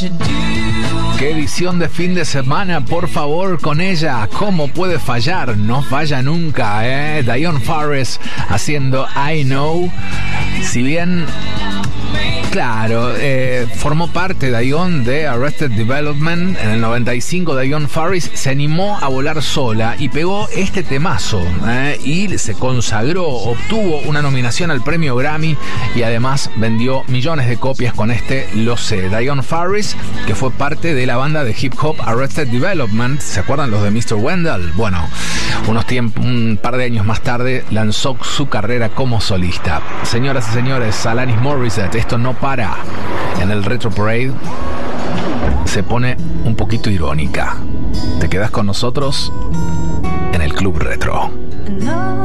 Qué edición de fin de semana, por favor, con ella. ¿Cómo puede fallar? No falla nunca, ¿eh? Dionne Farris haciendo I Know. Si bien, claro, formó parte Dionne de Arrested Development. En el 95 Dionne Farris se animó a volar sola y pegó este temazo, y se consagró, obtuvo una nominación al premio Grammy y además vendió millones de copias con este Lo Sé. Dionne Farris, que fue parte de la banda de hip hop Arrested Development, ¿se acuerdan los de Mr. Wendell? Bueno, un par de años más tarde lanzó su carrera como solista. Señoras y señores, Alanis Morissette, esto no para. En el Retro Parade se pone un poquito irónica. Te quedas con nosotros en el Club Retro.